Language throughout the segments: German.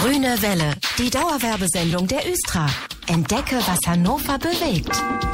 Grüne Welle, die Dauerwerbesendung der Östra. Entdecke, was Hannover bewegt.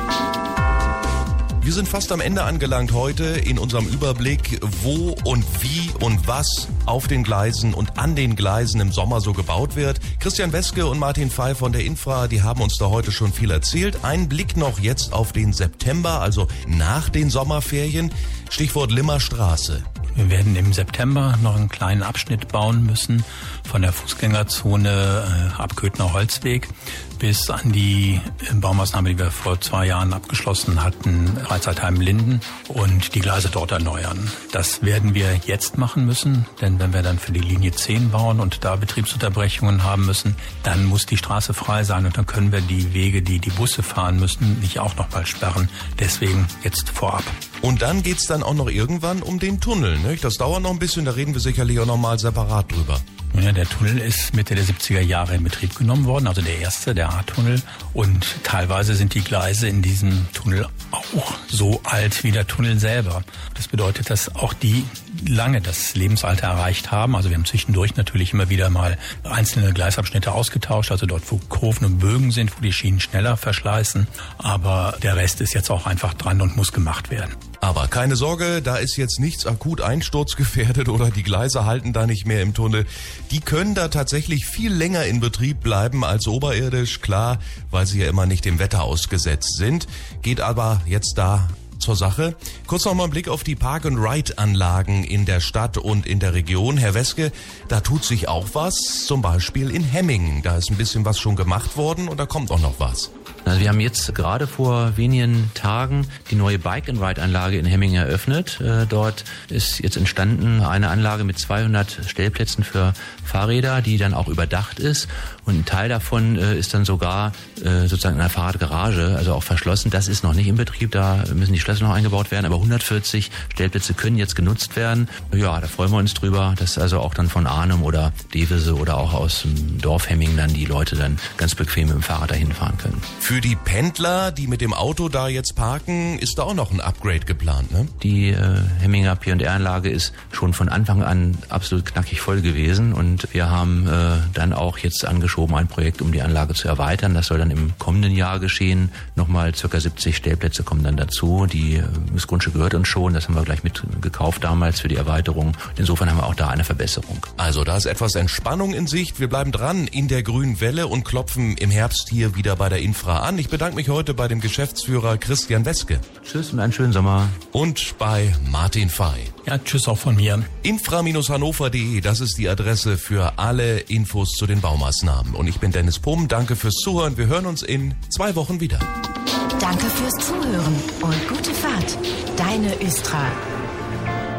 Wir sind fast am Ende angelangt heute in unserem Überblick, wo und wie und was auf den Gleisen und an den Gleisen im Sommer so gebaut wird. Christian Weske und Martin Fey von der Infra, die haben uns da heute schon viel erzählt. Ein Blick noch jetzt auf den September, also nach den Sommerferien. Stichwort Limmerstraße. Wir werden im September noch einen kleinen Abschnitt bauen müssen von der Fußgängerzone ab Köthner Holzweg bis an die Baumaßnahme, die wir vor 2 Jahren abgeschlossen hatten, Freizeitheim Linden, und die Gleise dort erneuern. Das werden wir jetzt machen müssen, denn wenn wir dann für die Linie 10 bauen und da Betriebsunterbrechungen haben müssen, dann muss die Straße frei sein und dann können wir die Wege, die die Busse fahren müssen, nicht auch noch mal sperren. Deswegen jetzt vorab. Und dann geht's dann auch noch irgendwann um den Tunnel, nicht? Das dauert noch ein bisschen, da reden wir sicherlich auch noch mal separat drüber. Ja, der Tunnel ist Mitte der 70er Jahre in Betrieb genommen worden, also der erste, der A-Tunnel. Und teilweise sind die Gleise in diesem Tunnel auch so alt wie der Tunnel selber. Das bedeutet, dass auch die lange das Lebensalter erreicht haben. Also wir haben zwischendurch natürlich immer wieder mal einzelne Gleisabschnitte ausgetauscht, also dort, wo Kurven und Bögen sind, wo die Schienen schneller verschleißen. Aber der Rest ist jetzt auch einfach dran und muss gemacht werden. Aber keine Sorge, da ist jetzt nichts akut einsturzgefährdet oder die Gleise halten da nicht mehr im Tunnel. Die können da tatsächlich viel länger in Betrieb bleiben als oberirdisch, klar, weil sie ja immer nicht dem Wetter ausgesetzt sind. Geht aber jetzt da zur Sache. Kurz noch mal ein Blick auf die Park-and-Ride-Anlagen in der Stadt und in der Region. Herr Weske, da tut sich auch was, zum Beispiel in Hemmingen. Da ist ein bisschen was schon gemacht worden und da kommt auch noch was. Also wir haben jetzt gerade vor wenigen Tagen die neue Bike-and-Ride-Anlage in Hemmingen eröffnet. Dort ist jetzt entstanden eine Anlage mit 200 Stellplätzen für Fahrräder, die dann auch überdacht ist. Und ein Teil davon ist dann sogar sozusagen in einer Fahrradgarage, also auch verschlossen. Das ist noch nicht in Betrieb, da müssen die Schlösser noch eingebaut werden. Aber 140 Stellplätze können jetzt genutzt werden. Ja, da freuen wir uns drüber, dass also auch dann von Arnhem oder Devese oder auch aus dem Dorf Hemmingen dann die Leute dann ganz bequem mit dem Fahrrad dahin fahren können. Für die Pendler, die mit dem Auto da jetzt parken, ist da auch noch ein Upgrade geplant, ne? Die Hemminger P&R-Anlage ist schon von Anfang an absolut knackig voll gewesen und wir haben dann auch jetzt angeschoben ein Projekt, um die Anlage zu erweitern. Das soll dann im kommenden Jahr geschehen. Nochmal ca. 70 Stellplätze kommen dann dazu. Das Grundstück gehört uns schon, das haben wir gleich mit gekauft damals für die Erweiterung. Insofern haben wir auch da eine Verbesserung. Also da ist etwas Entspannung in Sicht. Wir bleiben dran in der grünen Welle und klopfen im Herbst hier wieder bei der Infra an. Ich bedanke mich heute bei dem Geschäftsführer Christian Weske. Tschüss und einen schönen Sommer. Und bei Martin Fey. Ja, tschüss auch von mir. Infra-hannover.de, das ist die Adresse für alle Infos zu den Baumaßnahmen. Und ich bin Dennis Pumm, danke fürs Zuhören. Wir hören uns in 2 Wochen wieder. Danke fürs Zuhören und gute Fahrt. Deine Östra.